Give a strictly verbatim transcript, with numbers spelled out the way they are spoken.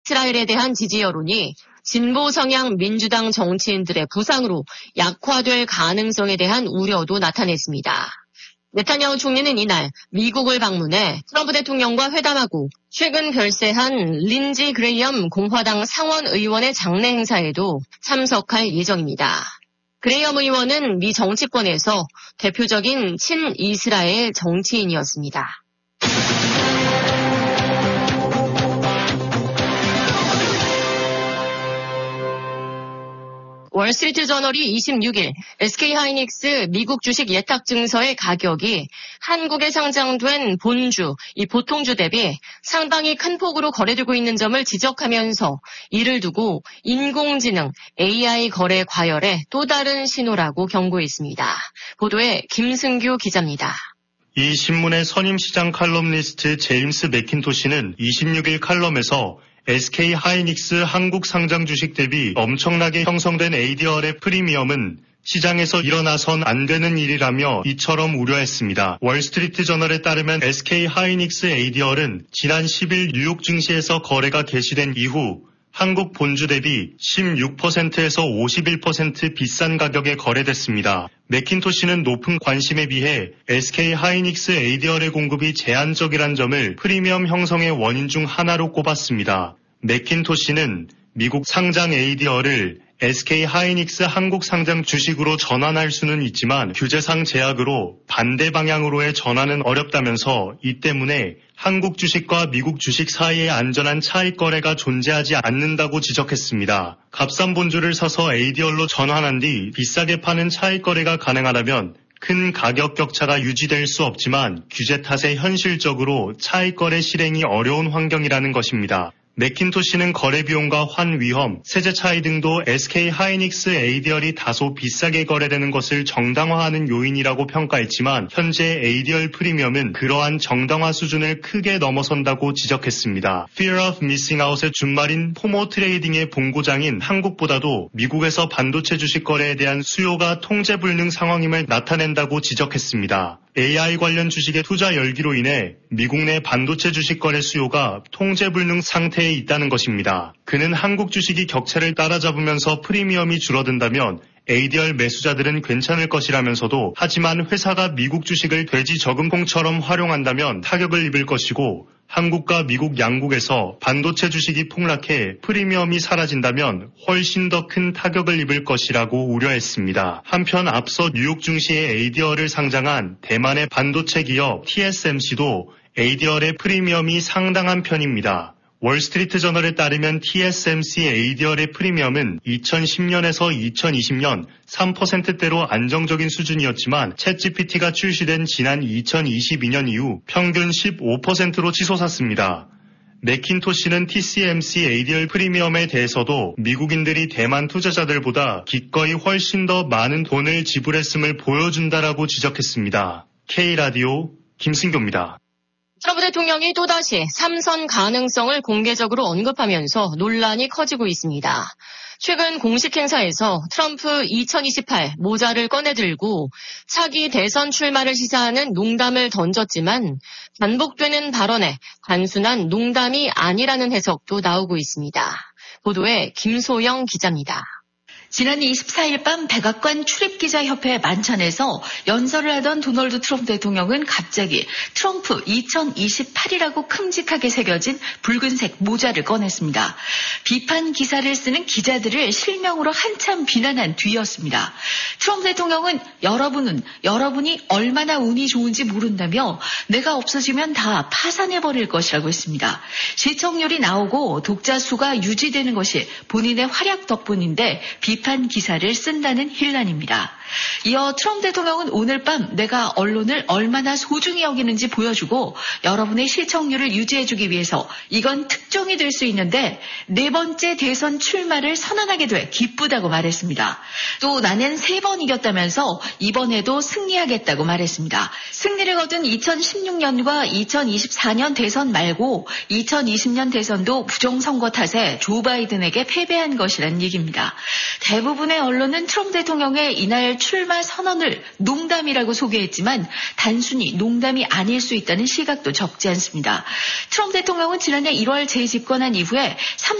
이스라엘에 대한 지지 여론이 진보 성향 민주당 정치인들의 부상으로 약화될 가능성에 대한 우려도 나타냈습니다. 네타냐후 총리는 이날 미국을 방문해 트럼프 대통령과 회담하고 최근 별세한 린지 그레이엄 공화당 상원 의원의 장례 행사에도 참석할 예정입니다. 그레이엄 의원은 미 정치권에서 대표적인 친이스라엘 정치인이었습니다. 월스트리트저널이 이십육일 에스케이하이닉스 미국 주식 예탁 증서의 가격이 한국에 상장된 본주, 이 보통주 대비 상당히 큰 폭으로 거래되고 있는 점을 지적하면서 이를 두고 인공지능, 에이아이 거래 과열의 또 다른 신호라고 경고했습니다. 보도에 김승규 기자입니다. 이 신문의 선임시장 칼럼니스트 제임스 매킨토시는 이십육일 칼럼에서 에스케이하이닉스 한국 상장 주식 대비 엄청나게 형성된 에이디알의 프리미엄은 시장에서 일어나선 안 되는 일이라며 이처럼 우려했습니다. 월스트리트저널에 따르면 에스케이하이닉스 에이디알은 지난 십일 뉴욕 증시에서 거래가 개시된 이후 한국 본주 대비 십육 퍼센트에서 오십일 퍼센트 비싼 가격에 거래됐습니다. 매킨토시는 높은 관심에 비해 에스케이하이닉스 에이디알의 공급이 제한적이란 점을 프리미엄 형성의 원인 중 하나로 꼽았습니다. 매킨토시는 미국 상장 에이디알을 에스케이하이닉스 한국 상장 주식으로 전환할 수는 있지만 규제상 제약으로 반대 방향으로의 전환은 어렵다면서 이 때문에 한국 주식과 미국 주식 사이에 안전한 차익 거래가 존재하지 않는다고 지적했습니다. 값싼 본주를 사서 에이디알로 전환한 뒤 비싸게 파는 차익 거래가 가능하다면 큰 가격 격차가 유지될 수 없지만 규제 탓에 현실적으로 차익 거래 실행이 어려운 환경이라는 것입니다. 매킨토시는 거래 비용과 환 위험, 세제 차이 등도 에스케이하이닉스 에이디알이 다소 비싸게 거래되는 것을 정당화하는 요인이라고 평가했지만 현재 에이디알 프리미엄은 그러한 정당화 수준을 크게 넘어선다고 지적했습니다. Fear of Missing Out의 준말인 포모 트레이딩의 본고장인 한국보다도 미국에서 반도체 주식 거래에 대한 수요가 통제불능 상황임을 나타낸다고 지적했습니다. 에이아이 관련 주식의 투자 열기로 인해 미국 내 반도체 주식 거래 수요가 통제불능 상태에 있다는 것입니다. 그는 한국 주식이 격차를 따라잡으면서 프리미엄이 줄어든다면 에이디알 매수자들은 괜찮을 것이라면서도 하지만 회사가 미국 주식을 돼지 저금통처럼 활용한다면 타격을 입을 것이고 한국과 미국 양국에서 반도체 주식이 폭락해 프리미엄이 사라진다면 훨씬 더 큰 타격을 입을 것이라고 우려했습니다. 한편 앞서 뉴욕 증시에 에이디알을 상장한 대만의 반도체 기업 티에스엠씨도 에이디알의 프리미엄이 상당한 편입니다. 월스트리트저널에 따르면 티에스엠씨 에이디알의 프리미엄은 이천십 년에서 이천이십 년 삼 퍼센트대로 안정적인 수준이었지만 챗지피티가 출시된 지난 이천이십이 년 이후 평균 십오 퍼센트로 치솟았습니다. 매킨토시는 티씨엠씨 에이디알 프리미엄에 대해서도 미국인들이 대만 투자자들보다 기꺼이 훨씬 더 많은 돈을 지불했음을 보여준다라고 지적했습니다. K라디오 김승교입니다. 트럼프 대통령이 또다시 삼선 가능성을 공개적으로 언급하면서 논란이 커지고 있습니다. 최근 공식 행사에서 트럼프 이천이십팔 모자를 꺼내들고 차기 대선 출마를 시사하는 농담을 던졌지만 반복되는 발언에 단순한 농담이 아니라는 해석도 나오고 있습니다. 보도에 김소영 기자입니다. 지난 이십사일 밤 백악관 출입기자협회 만찬에서 연설을 하던 도널드 트럼프 대통령은 갑자기 트럼프 이천이십팔이라고 큼직하게 새겨진 붉은색 모자를 꺼냈습니다. 비판 기사를 쓰는 기자들을 실명으로 한참 비난한 뒤였습니다. 트럼프 대통령은 여러분은 여러분이 얼마나 운이 좋은지 모른다며 내가 없어지면 다 파산해버릴 것이라고 했습니다. 시청률이 나오고 독자 수가 유지되는 것이 본인의 활약 덕분인데 비판 기사를 쓴다는 힐난입니다. 이어 트럼프 대통령은 오늘 밤 내가 언론을 얼마나 소중히 여기는지 보여주고 여러분의 시청률을 유지해주기 위해서 이건 특종이 될 수 있는데 네 번째 대선 출마를 선언하게 돼 기쁘다고 말했습니다. 또 나는 세 번 이겼다면서 이번에도 승리하겠다고 말했습니다. 승리를 거둔 이천십육 년과 이천이십사 년 대선 말고 이천이십 년 대선도 부정선거 탓에 조 바이든에게 패배한 것이란 얘기입니다. 대부분의 언론은 트럼프 대통령의 이날 출마 선언을 농담이라고 소개했지만 단순히 농담이 아닐 수 있다는 시각도 적지 않습니다. 트럼프 대통령은 지난해 일월 재집권한 이후에